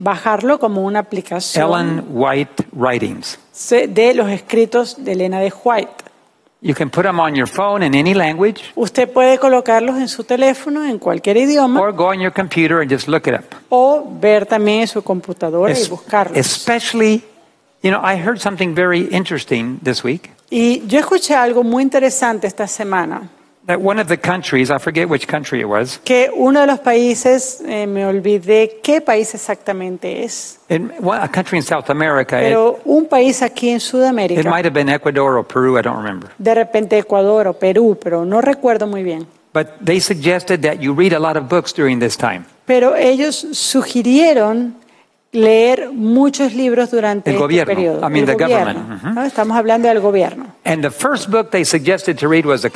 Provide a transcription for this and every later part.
bajarlo como una aplicación Ellen White Writings. de los escritos de Elena de White. You can put them on your phone in any language, Usted puede colocarlos en su teléfono en cualquier idioma or go on your computer and just look it up. o ver también en su computadora y buscarlos. Especially, I heard something very interesting this week. Y yo escuché algo muy interesante esta semana, That one of the countries, I forget which country it was, que uno de los países, me olvidé qué país exactamente es, a country in South America, pero un país aquí en it Sudamérica, might have been Ecuador or Peru, I don't remember. de repente Ecuador o Perú, pero no recuerdo muy bien. But they suggested that you read a lot of books during this time. Pero ellos sugirieron leer muchos libros durante El este gobierno. periodo. I mean, El the gobierno, government. Mhm. ¿no? Estamos hablando del gobierno. And the first book they suggested to read was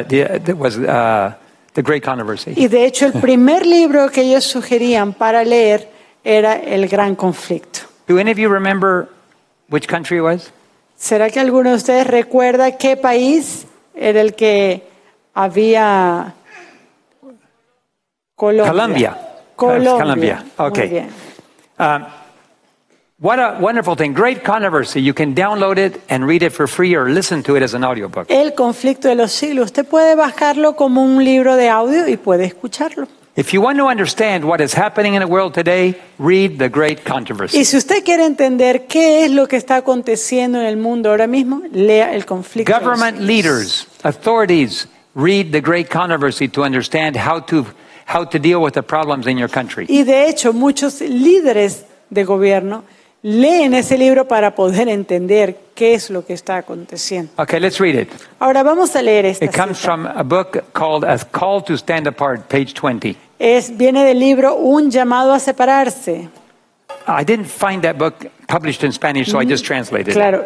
The Great Controversy. Y de hecho el primer libro que ellos sugerían para leer era El Gran Conflicto. Do any of you remember which country it was? ¿Será que alguno de ustedes recuerda qué país era el que había? Colombia. Colombia. Muy Okay. bien. What a wonderful thing. Great Controversy. You can download it and read it for free or listen to it as an audiobook. El conflicto de los siglos. Usted puede bajarlo como un libro de audio y puede escucharlo. If you want to understand what is happening in the world today, read The Great Controversy. Y si usted quiere entender qué es lo que está aconteciendo en el mundo ahora mismo, lea el conflicto. de los Government siglos. leaders, authorities, read The Great Controversy to understand how to deal with the problems in your country. Y de hecho, muchos líderes de gobierno leen ese libro para poder entender qué es lo que está aconteciendo. Okay, let's read it. Ahora vamos a leer esta It comes cita. from a book called A Call to Stand Apart, page 20. Viene del libro Un llamado a separarse. I didn't find that book published in Spanish, so I just translated it. Claro,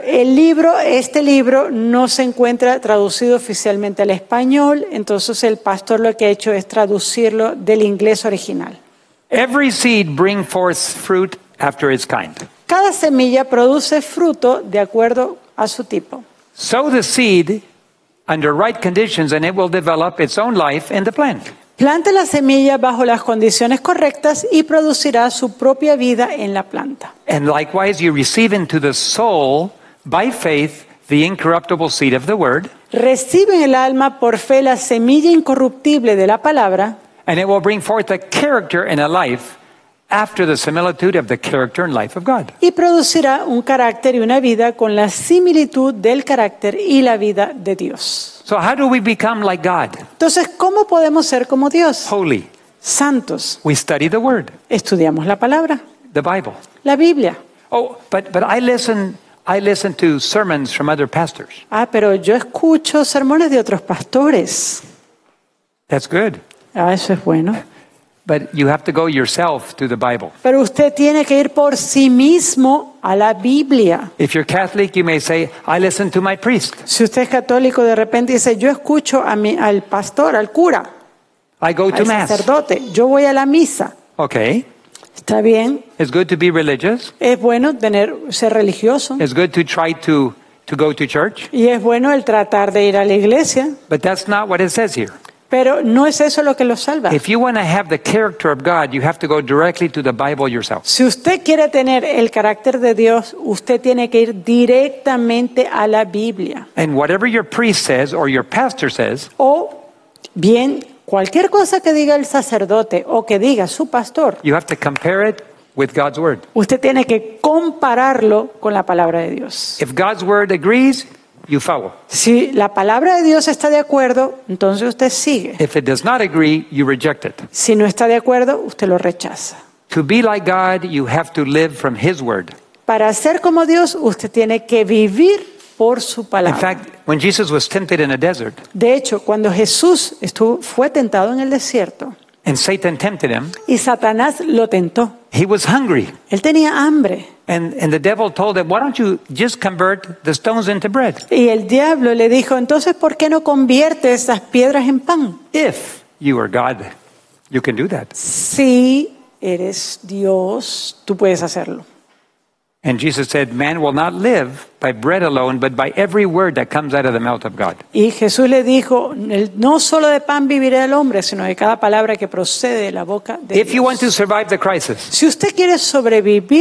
este libro no se encuentra traducido oficialmente al español, entonces el pastor lo que ha hecho es traducirlo del inglés original. Every seed brings forth fruit after its kind. Cada semilla produce fruto de acuerdo a su tipo. Sow the seed under right conditions and it will develop its own life in the plant. Plante la semilla bajo las condiciones correctas y producirá su propia vida en la planta. And likewise, you receive into the soul by faith the incorruptible seed of the word, Recibe en el alma por fe la semilla incorruptible de la palabra and it will bring forth a character and a life after the similitude of the character and life of God. y producirá un carácter y una vida con la similitud del carácter y la vida de Dios. So how do we become like God? Entonces, ¿cómo podemos ser como Dios? Holy. Santos. We study the word, Estudiamos la palabra, the Bible. la Biblia. Oh, but I listen to sermons from other pastors. Pero yo escucho sermones de otros pastores. That's good. Eso es bueno. But you have to go yourself to the Bible. Pero usted tiene que ir por sí mismo a la Biblia. If you're Catholic, you may say, I listen to my priest. Si usted es católico, de repente dice, yo escucho al pastor, al cura, I go to al Mass. sacerdote, yo voy a la misa. Okay. Está bien, It's good to be religious. es bueno ser religioso It's good to try to go to church. y es bueno el tratar de ir a la iglesia, But that's not what it says here. pero no es eso lo que lo salva. If you want to have the character of God, you have to go directly to the Bible yourself. Si usted quiere tener el carácter de Dios, usted tiene que ir directamente a la Biblia. And whatever your priest says or your pastor says, O bien, cualquier cosa que diga el sacerdote o que diga su pastor, you have to compare it with God's word. usted tiene que compararlo con la palabra de Dios. If God's word agrees, you follow. Si la palabra de Dios está de acuerdo, entonces usted sigue. If it does not agree, you reject it. Si no está de acuerdo, usted lo rechaza. To be like God, you have to live from His word. Para ser como Dios, usted tiene que vivir por su In palabra. fact, when Jesus was tempted in a desert De hecho, cuando Jesús fue tentado en el desierto and Satan tempted him, y Satanás lo tentó, he was hungry. él tenía hambre. And the devil told him, why don't you just convert the stones into bread? Y el diablo le dijo, entonces, ¿por qué no convierte esas piedras en pan? If you are God, you can do that. Si eres Dios, tú puedes hacerlo. And Jesus said, man will not live by bread alone, but by every word that comes out of the mouth of God. Y Jesús le dijo, no solo de pan vivirá el hombre, sino de cada palabra que procede de la boca de If you want to Dios. survive the crisis, Si usted quiere sobrevivir